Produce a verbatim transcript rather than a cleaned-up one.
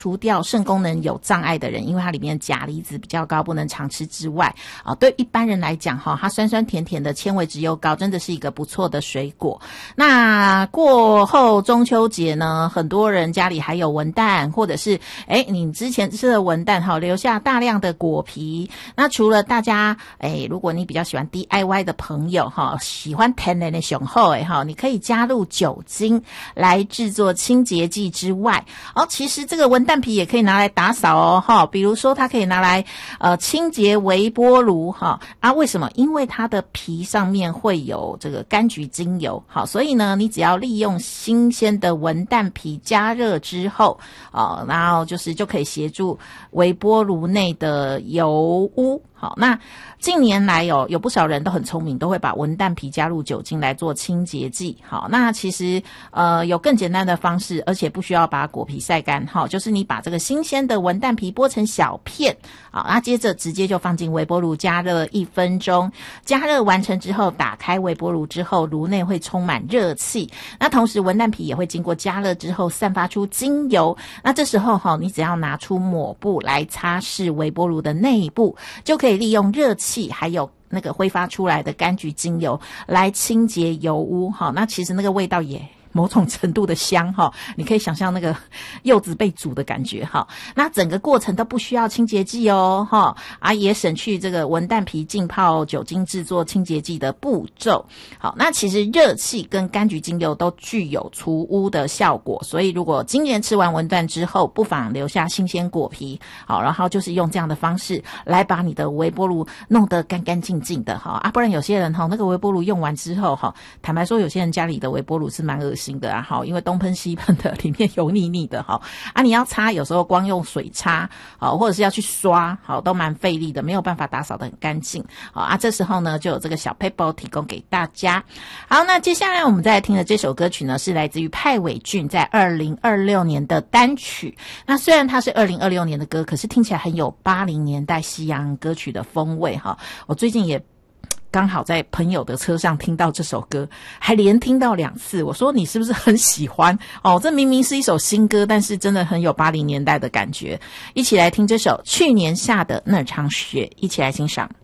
除掉肾功能有障碍的人，因为它里面钾离子比较高，不能常吃之外，啊，对一般人来讲哈，它酸酸甜甜的，纤维质又高，真的是一个不错的水果。那过后中秋节呢，很多人家里还有文旦，或者是诶你之前吃的文旦哈，留下大量的果皮。那除了大家诶如果你比较喜欢 D I Y 的朋友哈，喜欢天然的雄厚诶哈，你可以加入酒精来制作清洁剂之外，哦，其实这个文旦蛋皮也可以拿来打扫哦，哈，比如说它可以拿来呃清洁微波炉哈啊，为什么？因为它的皮上面会有这个柑橘精油，好，所以呢，你只要利用新鲜的文旦皮加热之后，哦，然后就是就可以协助微波炉内的油污。好，那近年来有有不少人都很聪明，都会把文旦皮加入酒精来做清洁剂。好，那其实呃有更简单的方式，而且不需要把果皮晒干。好，就是你把这个新鲜的文旦皮剥成小片，好，那接着直接就放进微波炉加热一分钟。加热完成之后，打开微波炉之后，炉内会充满热气。那同时文旦皮也会经过加热之后散发出精油。那这时候哈，你只要拿出抹布来擦拭微波炉的内部，就可以利用热气还有那个挥发出来的柑橘精油来清洁油污。好，那其实那个味道也某种程度的香哈，你可以想象那个柚子被煮的感觉哈。那整个过程都不需要清洁剂哦哈，啊也省去这个文旦皮浸泡酒精制作清洁剂的步骤。好，那其实热气跟柑橘精油都具有除污的效果，所以如果今年吃完文旦之后，不妨留下新鲜果皮，好，然后就是用这样的方式来把你的微波炉弄得干干净净的哈啊，不然有些人哈那个微波炉用完之后哈，坦白说有些人家里的微波炉是蛮恶心的啊，好，因为东喷西喷的，里面油腻腻的哈啊，你要擦有时候光用水擦，好，或者是要去刷，好，都蛮费力的，没有办法打扫得很干净，好啊，这时候呢就有这个小 paper 提供给大家。好，那接下来我们再来听的这首歌曲呢，是来自于派伟俊在二零二六年的单曲。那虽然它是二零二六年的歌，可是听起来很有八零年代西洋歌曲的风味哈。我最近也刚好在朋友的车上听到这首歌，还连听到两次。我说你是不是很喜欢哦？这明明是一首新歌，但是真的很有八零年代的感觉。一起来听这首去年下的那场雪，一起来欣赏。